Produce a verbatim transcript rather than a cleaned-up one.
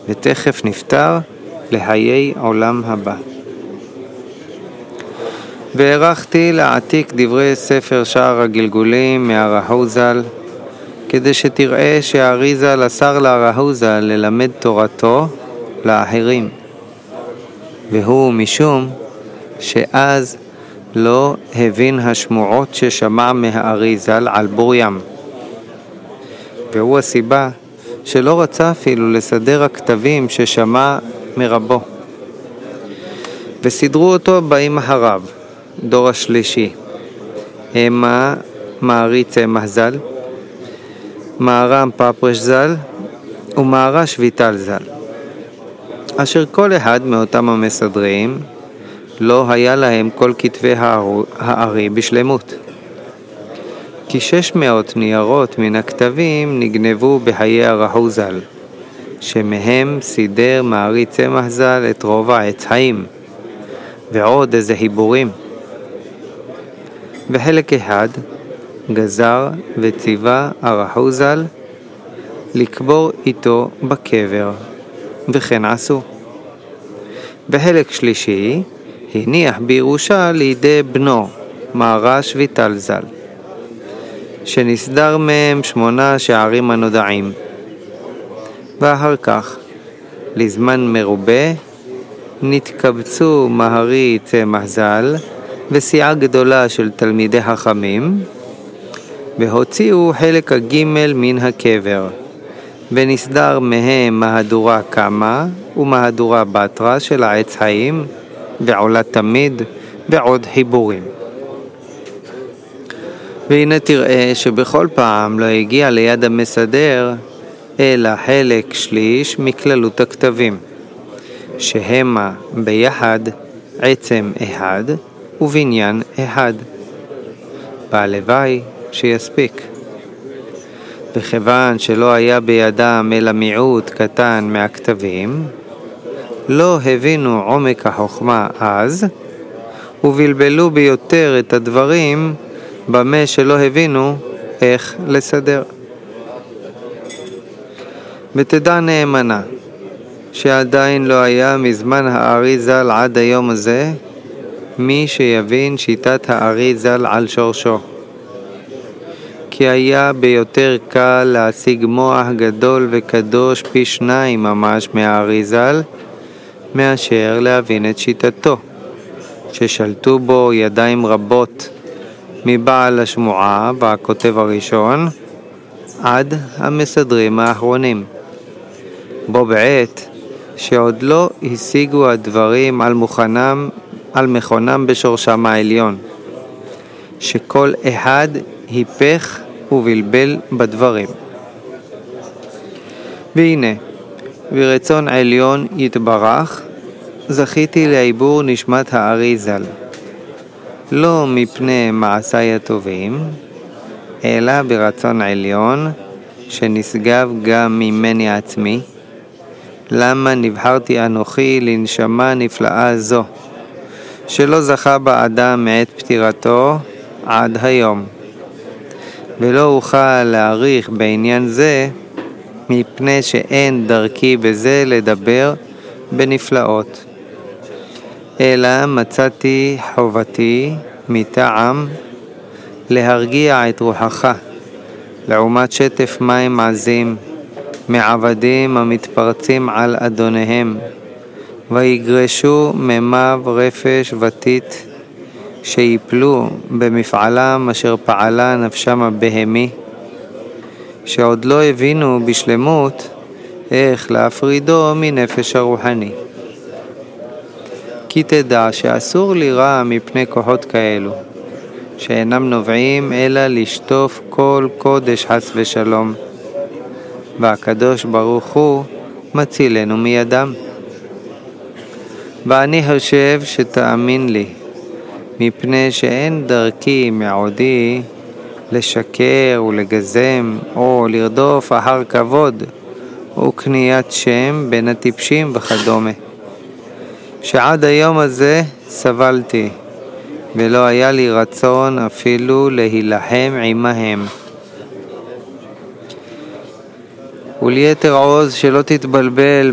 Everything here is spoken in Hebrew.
ותכף נפטר לחיי עולם הבא. והערכתי להעתיק דברי ספר שער הגלגולים מהרה"ו ז"ל, כדי שתראה שהארי ז"ל אסר להרה"ו ז"ל ללמד תורתו לאחרים, והוא משום שאז לא הבין השמועות ששמע מהארי ז"ל על בור ים, והוא הסיבה שלא רצה אפילו לסדר הכתבים ששמע מרבו. וסידרו אותו באים אחריו, דור השלישי, המה מארי צמח ז"ל, מהר"ם פפרש ז"ל ומהר"ש ויטל ז"ל, אשר כל אחד מאותם המסדרים לא היה להם כל כתבי הארי בשלמות, כי שש מאות ניירות מן הכתבים נגנבו בחיי הרה"ו ז"ל, שמהם סידר מארי צמח ז"ל את רוב העץ חיים ועוד איזה חיבורים, וחלק אחד גזר וציווה הרה"ו ז"ל לקבור איתו בקבר, וכן עשו. וחלק שלישי הניח בירושה לידי בנו מהר"ש ויטל ז"ל, שנסדר מהם שמונה שערים הנודעים. ואחר כך לזמן מרובה נתקבצו מהרי צמח ז"ל וסיעה גדולה של תלמידי חכמים, והוציאו חלק הגימל מן הקבר, ונסדר מהם מהדורה קמה ומהדורה בתרה של העץ חיים ועולה תמיד ועוד חיבורים. והנה תראה שבכל פעם לא הגיע ליד המסדר אלא חלק שליש מכללות הכתבים, שהמה ביחד עצם אחד ובניין אחד. והלוואי שיספיק. וכיוון שלא היה בידם אלא מיעוט קטן מהכתבים, לא הבינו עומק החוכמה אז, ובלבלו ביותר את הדברים במה שלא הבינו איך לסדר. ותדע נאמנה שעדיין לא היה מזמן הארי ז"ל עד היום הזה מי שיבין שיטת הארי ז"ל על שורשו, כי היה ביותר קל להשיג מוח גדול וקדוש פי שניים ממש מהארי ז"ל מאשר להבין את שיטתו, ששלטו בו ידיים רבות מבעל השמועה והכותב הראשון עד המסדרים האחרונים, בו בעת שעוד לא השיגו הדברים על מוכנם, על מכונם בשורשם העליון, שכל אחד היפך ובלבל בדברים. והנה, ברצון עליון יתברך, זכיתי לעיבור נשמת הארי ז"ל, לא מפני מעשיי הטובים, אלא ברצון עליון שנשגב גם ממני עצמי, למה נבחרתי אנוכי לנשמה נפלאה זו, שלא זכה בה אדם מעת פטירתו עד היום, ולא אוכל להעריך בעניין זה, מפני שאין דרכי בזה לדבר בנפלאות, אלא מצאתי חובתי מטעם להרגיע את רוחך, לעומת שטף מים עזים מעבדים המתפרצים על אדוניהם, ויגרשו ממיו רפש ותית, שיפלו במפעלם אשר פעלה נפשם הבהמי, שעוד לא הבינו בשלמות איך להפרידו מנפש הרוחני. כי תדע שאסור לירא מפני כוחות כאלו, שאינם נובעים אלא לשטוף כל קודש חס ושלום, והקדוש ברוך הוא מצילנו מידם. ואני חושב שתאמין לי, מפני שאין דרכי מעודי לשקר ולגזם או לרדוף אחר כבוד וקניית שם בין הטיפשים וכדומה, שעד היום הזה סבלתי, ולא היה לי רצון אפילו להילחם עמהם. וליתר עוז שלא תתבלבל